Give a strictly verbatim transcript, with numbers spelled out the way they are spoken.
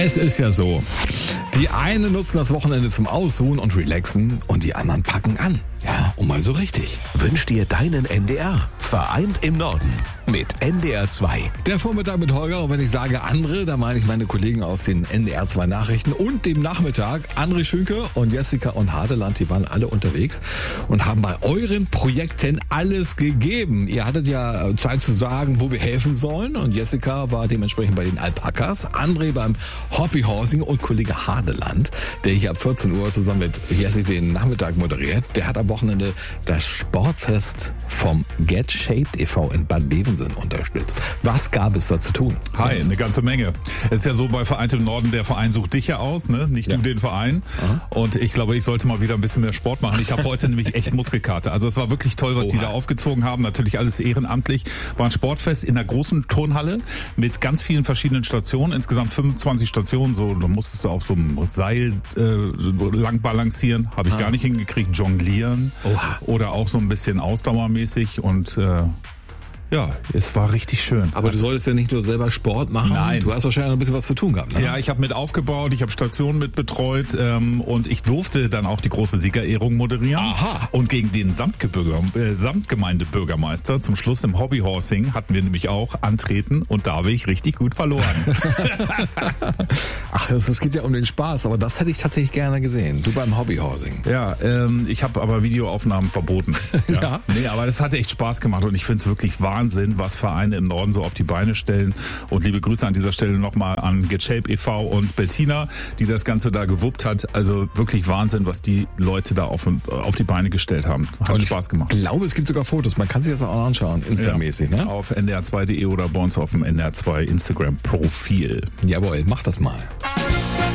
Es ist ja so, die einen nutzen das Wochenende zum Ausruhen und Relaxen und die anderen packen an. Ja, und mal so richtig. Wünsch dir deinen N D R. Vereint im Norden mit N D R zwei. Der Vormittag mit Holger, und wenn ich sage andere, da meine ich meine Kollegen aus den N D R zwei Nachrichten und dem Nachmittag. André Schünke und Jessica und Hadeland, die waren alle unterwegs und haben bei euren Projekten alles gegeben. Ihr hattet ja Zeit zu sagen, wo wir helfen sollen, und Jessica war dementsprechend bei den Alpakas, André beim Hobbyhorsing und Kollege Hadeland, der hier ab vierzehn Uhr zusammen mit Jessi den Nachmittag moderiert, der hat am Wochenende das Sportfest vom Get Shaped e V in Bad Bevensen unterstützt. Was gab es da zu tun? Hi, eine ganze Menge. Es ist ja so, bei Vereint im Norden, der Verein sucht dich ja aus, ne? Nicht Ja. du den Verein. Aha. Und ich glaube, ich sollte mal wieder ein bisschen mehr Sport machen. Ich habe heute nämlich echt Muskelkater. Also es war wirklich toll, was die Oha. da aufgezogen haben. Natürlich alles ehrenamtlich. War ein Sportfest in einer großen Turnhalle mit ganz vielen verschiedenen Stationen. Insgesamt fünfundzwanzig Stationen. So, da musstest du auf so einem Seil äh, lang balancieren. Habe ich Ah. gar nicht hingekriegt. Jonglieren. Oha. Oder auch so ein bisschen ausdauermäßig. Und äh, ja, es war richtig schön. Aber du solltest ja nicht nur selber Sport machen. Nein. Du hast wahrscheinlich noch ein bisschen was zu tun gehabt, ne? Ja, ich habe mit aufgebaut, ich habe Stationen mit betreut ähm, und ich durfte dann auch die große Siegerehrung moderieren. Aha. Und gegen den Samtgebürger, äh, Samtgemeindebürgermeister zum Schluss im Hobbyhorsing hatten wir nämlich auch antreten, und da habe ich richtig gut verloren. Ach, es geht ja um den Spaß, aber das hätte ich tatsächlich gerne gesehen. Du beim Hobbyhorsing. Ja, ähm, ich habe aber Videoaufnahmen verboten. Ja? Nee, aber das hat echt Spaß gemacht, und ich finde es wirklich Wahnsinn, was Vereine im Norden so auf die Beine stellen. Und liebe Grüße an dieser Stelle nochmal an Get Shape e V und Bettina, die das Ganze da gewuppt hat. Also wirklich Wahnsinn, was die Leute da auf, auf die Beine gestellt haben. Hat Und Spaß gemacht. Ich glaube, es gibt sogar Fotos. Man kann sich das auch anschauen, Insta-mäßig, ne? Auf N D R zwei punkt de oder bei uns auf dem N D R zwei Instagram-Profil. Jawohl, mach das mal.